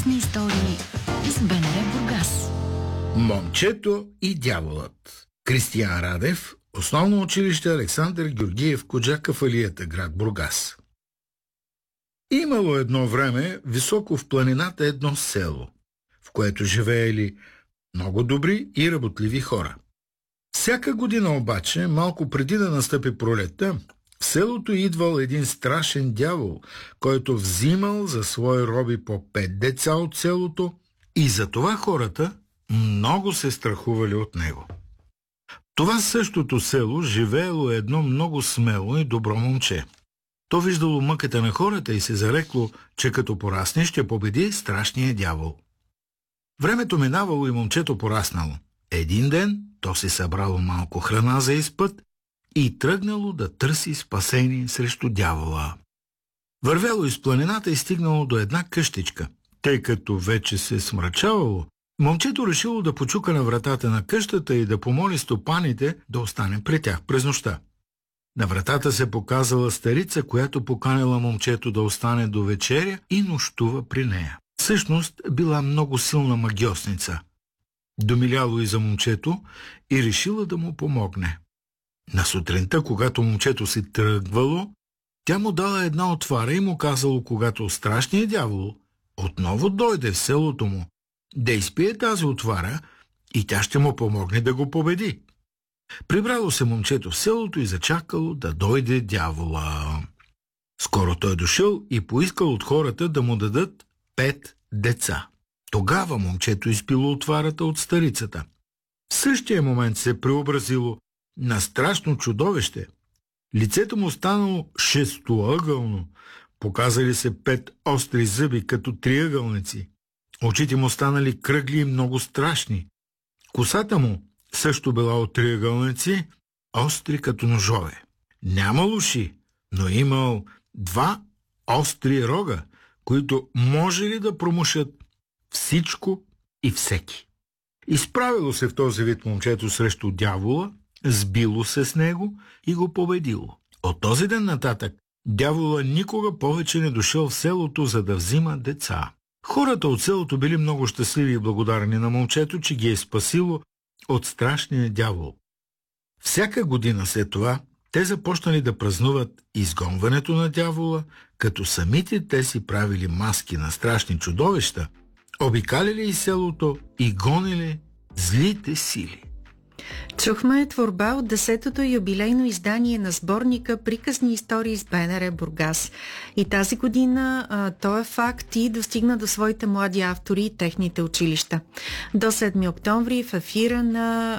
Истории с БНР Бургас. Момчето и дяволът. Кристиян Радев, Основно училище Александър Георгиев Коджаков Алията, град Бургас. Имало едно време високо в планината едно село, в което живеели много добри и работливи хора. Всяка година обаче, малко преди да настъпи пролетта, в селото идвал един страшен дявол, който взимал за свои роби по 5 деца от селото и затова хората много се страхували от него. Това същото село живеело едно много смело и добро момче. То виждало мъката на хората и се зарекло, че като порасне ще победи страшния дявол. Времето минавало и момчето пораснало. Един ден то си събрало малко храна за изпът и тръгнало да търси спасение срещу дявола. Вървяло из планината и стигнало до една къщичка. Тъй като вече се смрачавало, момчето решило да почука на вратата на къщата и да помоли стопаните да остане при тях през нощта. На вратата се показала старица, която поканила момчето да остане до вечеря и нощува при нея. Всъщност била много силна магьосница. Домиляло и за момчето и решила да му помогне. На сутринта, когато момчето си тръгвало, тя му дала една отвара и му казало, когато страшният дявол отново дойде в селото му, да изпие тази отвара и тя ще му помогне да го победи. Прибрало се момчето в селото и зачакало да дойде дявола. Скоро той дошъл и поискал от хората да му дадат 5 деца. Тогава момчето изпило отварата от старицата. В същия момент се преобразило на страшно чудовище. Лицето му станало шестоъгълно, показали се 5 остри зъби като триъгълници. Очите му станали кръгли и много страшни. Косата му също била от триъгълници, остри като ножове. Нямал уши, но имал 2 остри рога, които можели да промушат всичко и всеки. Изправило се в този вид момчето срещу дявола, сбило се с него и го победило. От този ден нататък дявола никога повече не дошъл в селото, за да взима деца. Хората от селото били много щастливи и благодарни на момчето, че ги е спасило от страшния дявол. Всяка година след това те започнали да празнуват изгонването на дявола, като самите те си правили маски на страшни чудовища, обикалили из селото и гонили злите сили. Чухме творба от 10-то юбилейно издание на сборника Приказни истории с БНР Бургас. И тази година той е факт и достигна до своите млади автори и техните училища. До 7 октомври в ефира на